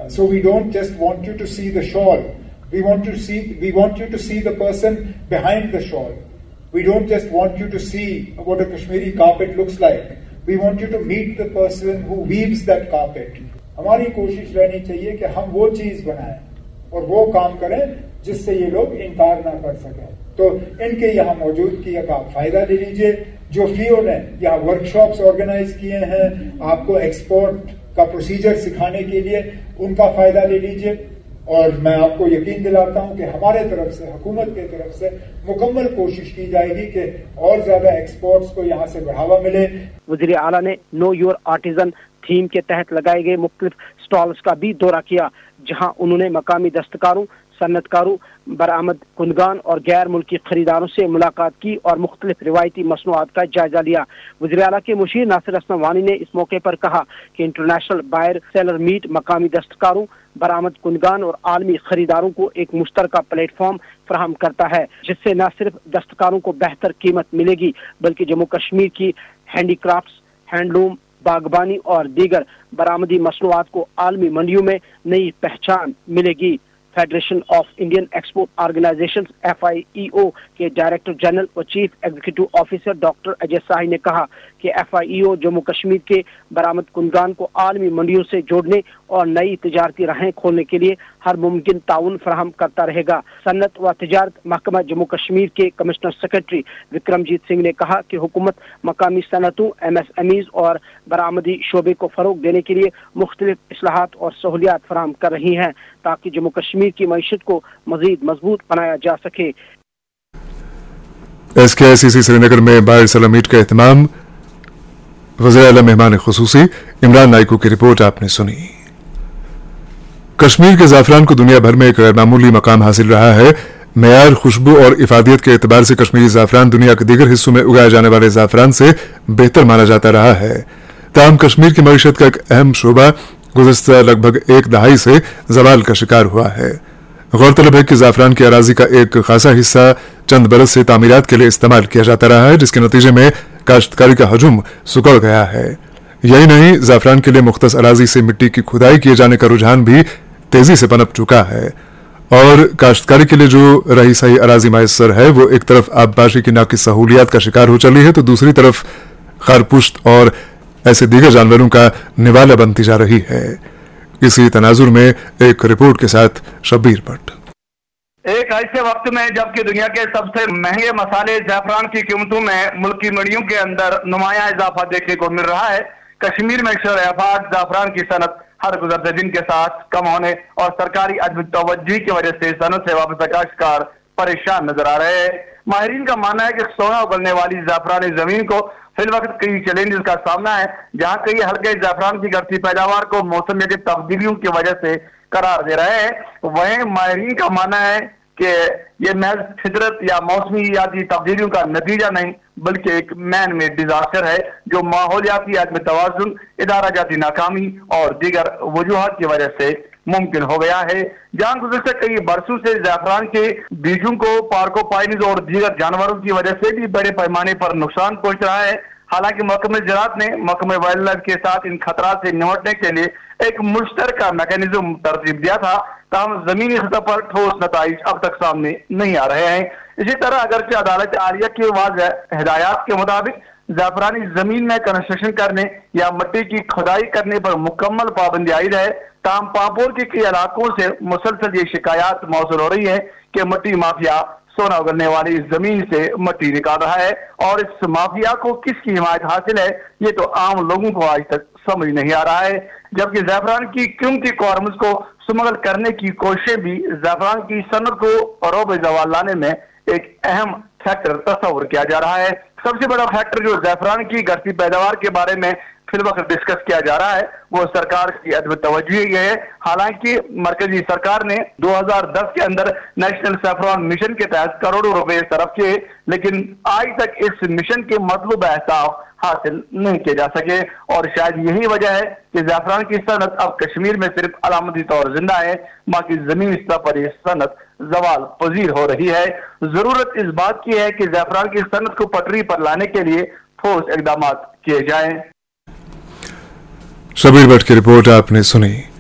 So we don't just want you to see the shawl. We want you to see the person behind the shawl. We don't just want you to see what a Kashmiri carpet looks like. We want you to meet the person who weaves that carpet. ہماری کوشش رہنی چاہیے کہ ہم وہ چیز بنائیں اور وہ کام کریں جس سے یہ لوگ انکار نہ کر سکیں. تو ان کے یہاں موجودگی کا آپ فائدہ لے لیجئے. جو فیو نے یہاں ورکشاپس آرگنائز کیے ہیں آپ کو ایکسپورٹ کا پروسیجر سکھانے کے لیے, ان کا فائدہ لے لیجئے. اور میں آپ کو یقین دلاتا ہوں کہ ہمارے طرف سے, حکومت کی طرف سے مکمل کوشش کی جائے گی کہ اور زیادہ ایکسپورٹس کو یہاں سے بڑھاوا ملے. وزیر اعلیٰ نے نو یور آرٹیزن تھیم کے تحت لگائے گئے مختلف سٹالز کا بھی دورہ کیا, جہاں انہوں نے مقامی دستکاروں, صنعت کاروں, برآمد کنندگان اور غیر ملکی خریداروں سے ملاقات کی اور مختلف روایتی مصنوعات کا جائزہ لیا. وزیر اعلیٰ کے مشیر ناصر اسلم وانی نے اس موقع پر کہا کہ انٹرنیشنل بائر سیلر میٹ مقامی دستکاروں, برآمد کنندگان اور عالمی خریداروں کو ایک مشترکہ پلیٹ فارم فراہم کرتا ہے, جس سے نہ صرف دستکاروں کو بہتر قیمت ملے گی بلکہ جموں کشمیر کی ہینڈی کرافٹس, ہینڈلوم, باغبانی اور دیگر برآمدی مصنوعات کو عالمی منڈیوں میں نئی پہچان ملے گی. Federation of Indian export organization FIEO کے ڈائریکٹر جنرل و چیف ایگزیکٹو آفیسر ڈاکٹر اجے ساہی نے کہا کہ FIEO جموں کشمیر کے برآمد کنندگان کو عالمی منڈیوں سے جوڑنے اور نئی تجارتی راہیں کھولنے کے لیے ہر ممکن تعاون فراہم کرتا رہے گا. صنعت و تجارت محکمہ جموں کشمیر کے کمشنر سیکرٹری وکرمجیت سنگھ نے کہا کہ حکومت مقامی صنعتوں, MSMEs اور برآمدی شعبے کو فروغ دینے کے لیے مختلف اصلاحات اور سہولیات فراہم کر رہی ہیں تاکہ جموں کشمیر کی معیشت کو مزید مضبوط بنایا جا سکے. SKICC سری نگر میں بائر سیلر میٹ کا اہتمام. وزیر اعلیٰ مہمان خصوصی عمران نائکو کی رپورٹ آپ نے سنی. کشمیر کے زعفران کو دنیا بھر میں ایک غیر معمولی مقام حاصل رہا ہے. معیار, خوشبو اور افادیت کے اعتبار سے کشمیری زعفران دنیا کے دیگر حصوں میں اگائے جانے والے زعفران سے بہتر مانا جاتا رہا ہے. تاہم کشمیر کی معیشت کا ایک اہم شعبہ گزشتہ لگ بھگ ایک دہائی سے زوال کا شکار ہوا ہے. غورطلب ہے کہ زعفران کی اراضی کا ایک خاصا حصہ چند برس سے تعمیرات کے لیے استعمال کیا جاتا رہا ہے, جس کے نتیجے میں کاشتکاری کا حجم سکڑ گیا ہے. یہی نہیں, زعفران کے لیے مختص اراضی سے مٹی کی کھدائی کیے جانے کا رجحان بھی تیزی سے پنپ چکا ہے, اور کاشتکاری کے لیے جو رہی سہی اراضی میسر ہے وہ ایک طرف آبپاشی کی ناقص سہولیات کا شکار ہو چلی ہے تو دوسری طرف خارپشت اور ایسے دیگر جانوروں کا نوالہ بنتی جا رہی ہے. اسی تناظر میں ایک رپورٹ کے ساتھ شبیر بٹ. ایک ایسے وقت میں جبکہ دنیا کے سب سے مہنگے مسالے زعفران کی قیمتوں میں ملکی منڈیوں کے اندر نمایاں اضافہ دیکھنے کو مل رہا ہے, کشمیر میں شرح افاق زعفران کی صنعت ہر گزرتے دن کے ساتھ کم ہونے اور سرکاری عدم توجہ کی وجہ سے صنعت سے وابستہ کاشتکار پریشان نظر آ رہے ہیں. ماہرین کا ماننا ہے کہ سونا اگلنے والی زعفرانی زمین کو فی الوقت کئی چیلنجز کا سامنا ہے, جہاں کئی حلقے زعفران کی گھٹتی پیداوار کو موسمیاتی تبدیلیوں کی وجہ سے قرار دے رہے ہیں. وہیں ماہرین کا ماننا ہے کہ یہ محض فطرت یا موسمیاتی تبدیلیوں کا نتیجہ نہیں بلکہ ایک مین میڈ ڈیزاسٹر ہے جو ماحولیاتی عدم توازن, ادارہ جاتی ناکامی اور دیگر وجوہات کی وجہ سے ممکن ہو گیا ہے. جہاں گزشتہ کئی برسوں سے زعفران کے بیجوں کو پارکوپائنز اور دیگر جانوروں کی وجہ سے بھی بڑے پیمانے پر نقصان پہنچ رہا ہے. حالانکہ محکمہ زراعت نے محکمہ وائلڈ لائف کے ساتھ ان خطرات سے نمٹنے کے لیے ایک مشترکہ میکانزم ترتیب دیا تھا, تاہم زمینی سطح پر ٹھوس نتائج اب تک سامنے نہیں آ رہے ہیں. اسی طرح اگرچہ عدالت عالیہ کی واضح ہدایات کے مطابق زعفرانی زمین میں کنسٹرکشن کرنے یا مٹی کی کھدائی کرنے پر مکمل پابندی عائد ہے, تاہم پامپور کے کئی علاقوں سے مسلسل یہ شکایات موصول ہو رہی ہیں کہ مٹی مافیا سونا اگلنے والی اس زمین سے مٹی نکال رہا ہے, اور اس مافیا کو کس کی حمایت حاصل ہے یہ تو عام لوگوں کو آج تک سمجھ نہیں آ رہا ہے. جبکہ زعفران کی قیمتی کارمز کو سمگل کرنے کی کوششیں بھی زعفران کی صنعت کو روب زوال لانے میں ایک اہم فیکٹر تصور کیا جا رہا ہے. سب سے بڑا فیکٹر جو زعفران کی گھٹتی پیداوار کے بارے میں فی الوقت ڈسکس کیا جا رہا ہے وہ سرکار کی عدم توجہی ہے. حالانکہ مرکزی سرکار نے 2010 کے اندر نیشنل زعفران مشن کے تحت کروڑوں روپے صرف کیے, لیکن آج تک اس مشن کے مطلوبہ اہداف حاصل نہیں کیے جا سکے, اور شاید یہی وجہ ہے کہ زعفران کی صنعت اب کشمیر میں صرف علامتی طور زندہ ہے, باقی زمینی سطح پر یہ صنعت زوال پذیر ہو رہی ہے. ضرورت اس بات کی ہے کہ زعفران کی صنعت کو پٹری پر لانے کے لیے ٹھوس اقدامات کیے جائیں. شبیر بٹ کی رپورٹ آپ نے سنی.